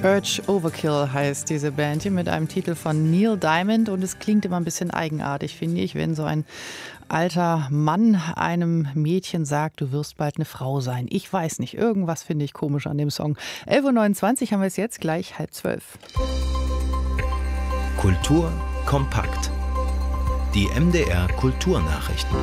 Urge Overkill heißt diese Band hier mit einem Titel von Neil Diamond und es klingt immer ein bisschen eigenartig, finde ich, wenn so ein alter Mann einem Mädchen sagt, du wirst bald eine Frau sein. Ich weiß nicht, irgendwas finde ich komisch an dem Song. 11.29 Uhr haben wir es jetzt, gleich 11:30. Kultur kompakt. Die MDR Kulturnachrichten.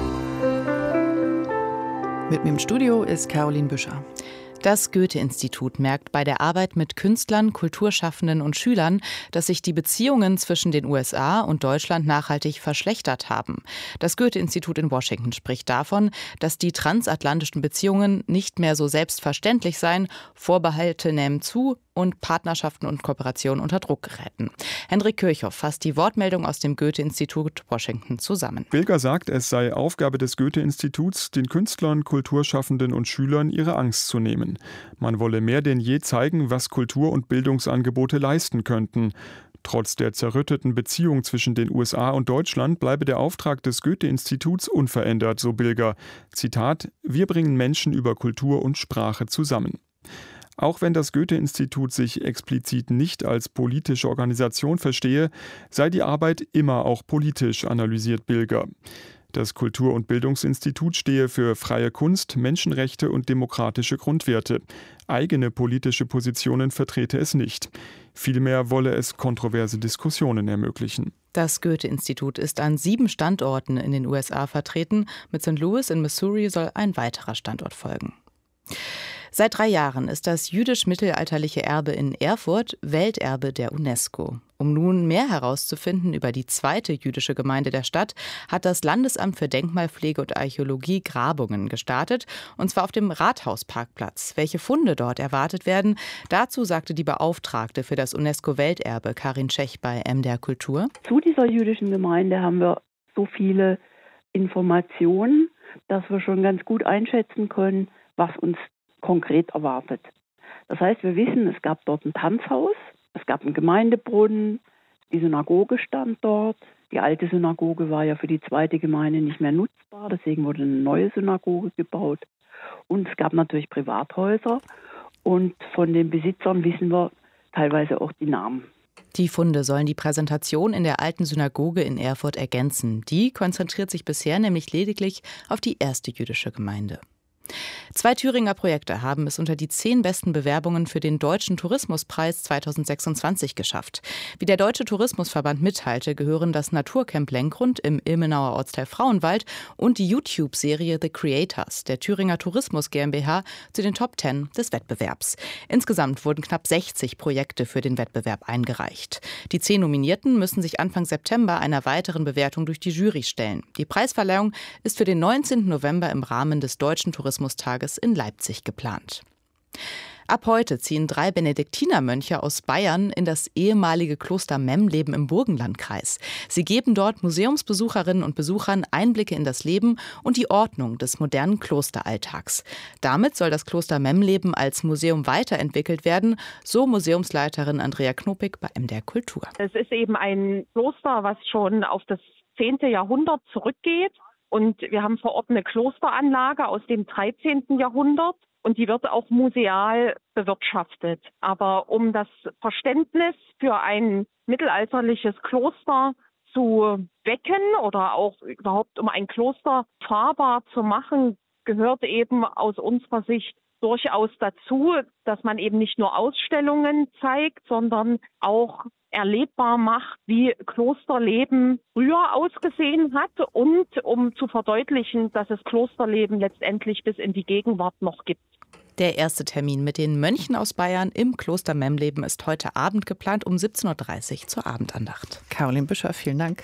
Mit mir im Studio ist Caroline Büscher. Das Goethe-Institut merkt bei der Arbeit mit Künstlern, Kulturschaffenden und Schülern, dass sich die Beziehungen zwischen den USA und Deutschland nachhaltig verschlechtert haben. Das Goethe-Institut in Washington spricht davon, dass die transatlantischen Beziehungen nicht mehr so selbstverständlich seien, Vorbehalte nehmen zu und Partnerschaften und Kooperationen unter Druck geraten. Hendrik Kirchhoff fasst die Wortmeldung aus dem Goethe-Institut Washington zusammen. Bilger sagt, es sei Aufgabe des Goethe-Instituts, den Künstlern, Kulturschaffenden und Schülern ihre Angst zu nehmen. Man wolle mehr denn je zeigen, was Kultur- und Bildungsangebote leisten könnten. Trotz der zerrütteten Beziehung zwischen den USA und Deutschland bleibe der Auftrag des Goethe-Instituts unverändert, so Bilger. Zitat: Wir bringen Menschen über Kultur und Sprache zusammen. Auch wenn das Goethe-Institut sich explizit nicht als politische Organisation verstehe, sei die Arbeit immer auch politisch, analysiert Bilger. Das Kultur- und Bildungsinstitut stehe für freie Kunst, Menschenrechte und demokratische Grundwerte. Eigene politische Positionen vertrete es nicht. Vielmehr wolle es kontroverse Diskussionen ermöglichen. Das Goethe-Institut ist an 7 Standorten in den USA vertreten. Mit St. Louis in Missouri soll ein weiterer Standort folgen. Seit 3 Jahren ist das jüdisch-mittelalterliche Erbe in Erfurt Welterbe der UNESCO. Um nun mehr herauszufinden über die zweite jüdische Gemeinde der Stadt, hat das Landesamt für Denkmalpflege und Archäologie Grabungen gestartet, und zwar auf dem Rathausparkplatz. Welche Funde dort erwartet werden, dazu sagte die Beauftragte für das UNESCO-Welterbe Karin Schech bei MDR Kultur. Zu dieser jüdischen Gemeinde haben wir so viele Informationen, dass wir schon ganz gut einschätzen können, was uns konkret erwartet. Das heißt, wir wissen, es gab dort ein Tanzhaus, es gab einen Gemeindebrunnen, die Synagoge stand dort. Die alte Synagoge war ja für die zweite Gemeinde nicht mehr nutzbar, deswegen wurde eine neue Synagoge gebaut. Und es gab natürlich Privathäuser und von den Besitzern wissen wir teilweise auch die Namen. Die Funde sollen die Präsentation in der alten Synagoge in Erfurt ergänzen. Die konzentriert sich bisher nämlich lediglich auf die erste jüdische Gemeinde. 2 Thüringer Projekte haben es unter die 10 besten Bewerbungen für den Deutschen Tourismuspreis 2026 geschafft. Wie der Deutsche Tourismusverband mitteilte, gehören das Naturcamp Lenkrund im Ilmenauer Ortsteil Frauenwald und die YouTube-Serie The Creators der Thüringer Tourismus GmbH zu den Top 10 des Wettbewerbs. Insgesamt wurden knapp 60 Projekte für den Wettbewerb eingereicht. Die 10 Nominierten müssen sich Anfang September einer weiteren Bewertung durch die Jury stellen. Die Preisverleihung ist für den 19. November im Rahmen des Deutschen Tourismustages in Leipzig geplant. Ab heute ziehen 3 Benediktinermönche aus Bayern in das ehemalige Kloster Memleben im Burgenlandkreis. Sie geben dort Museumsbesucherinnen und Besuchern Einblicke in das Leben und die Ordnung des modernen Klosteralltags. Damit soll das Kloster Memleben als Museum weiterentwickelt werden, so Museumsleiterin Andrea Knopik bei MDR Kultur. Es ist eben ein Kloster, was schon auf das 10. Jahrhundert zurückgeht. Und wir haben vor Ort eine Klosteranlage aus dem 13. Jahrhundert und die wird auch museal bewirtschaftet. Aber um das Verständnis für ein mittelalterliches Kloster zu wecken oder auch überhaupt um ein Kloster fahrbar zu machen, gehört eben aus unserer Sicht durchaus dazu, dass man eben nicht nur Ausstellungen zeigt, sondern auch erlebbar macht, wie Klosterleben früher ausgesehen hat und um zu verdeutlichen, dass es Klosterleben letztendlich bis in die Gegenwart noch gibt. Der erste Termin mit den Mönchen aus Bayern im Kloster Memleben ist heute Abend geplant um 17.30 Uhr zur Abendandacht. Caroline Büscher, vielen Dank.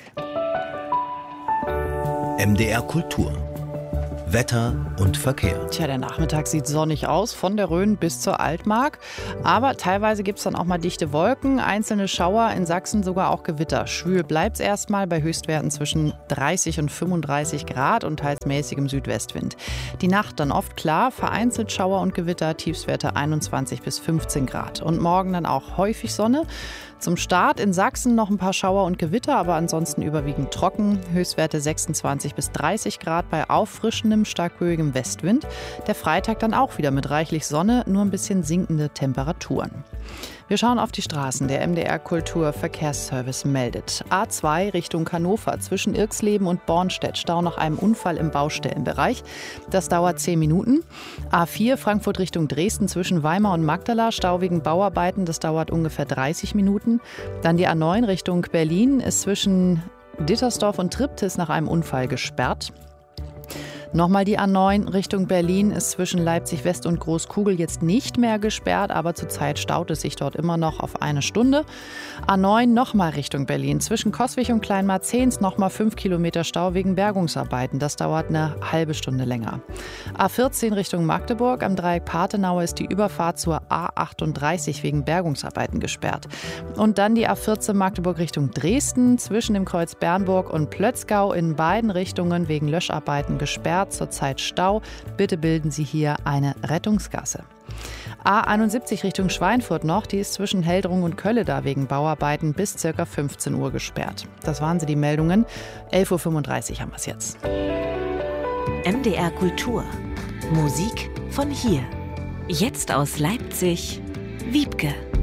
MDR Kultur. Wetter und Verkehr. Tja, der Nachmittag sieht sonnig aus, von der Rhön bis zur Altmark. Aber teilweise gibt es dann auch mal dichte Wolken, einzelne Schauer, in Sachsen sogar auch Gewitter. Schwül bleibt es erstmal bei Höchstwerten zwischen 30 und 35 Grad und teils mäßigem Südwestwind. Die Nacht dann oft klar, vereinzelt Schauer und Gewitter, Tiefstwerte 21 bis 15 Grad. Und morgen dann auch häufig Sonne. Zum Start in Sachsen noch ein paar Schauer und Gewitter, aber ansonsten überwiegend trocken. Höchstwerte 26 bis 30 Grad bei auffrischendem starkböigem Westwind. Der Freitag dann auch wieder mit reichlich Sonne, nur ein bisschen sinkende Temperaturen. Wir schauen auf die Straßen. Der MDR Kulturverkehrsservice meldet. A2 Richtung Hannover zwischen Irxleben und Bornstedt. Stau nach einem Unfall im Baustellenbereich. Das dauert 10 Minuten. A4 Frankfurt Richtung Dresden zwischen Weimar und Magdala. Stau wegen Bauarbeiten. Das dauert ungefähr 30 Minuten. Dann die A9 Richtung Berlin ist zwischen Dittersdorf und Triptis nach einem Unfall gesperrt. Nochmal die A9 Richtung Berlin ist zwischen Leipzig West und Großkugel jetzt nicht mehr gesperrt, aber zurzeit staut es sich dort immer noch auf 1 Stunde. A9 nochmal Richtung Berlin. Zwischen Coswig und Kleinmarzehns nochmal 5 Kilometer Stau wegen Bergungsarbeiten. Das dauert eine halbe Stunde länger. A14 Richtung Magdeburg. Am Dreieck Pathenau ist die Überfahrt zur A38 wegen Bergungsarbeiten gesperrt. Und dann die A14 Magdeburg Richtung Dresden. Zwischen dem Kreuz Bernburg und Plötzgau in beiden Richtungen wegen Löscharbeiten gesperrt. Zurzeit Stau. Bitte bilden Sie hier eine Rettungsgasse. A71 Richtung Schweinfurt noch, die ist zwischen Heldrung und Kölle da wegen Bauarbeiten bis ca. 15 Uhr gesperrt. Das waren sie, die Meldungen. 11.35 Uhr haben wir es jetzt. MDR Kultur. Musik von hier. Jetzt aus Leipzig, Wiebke.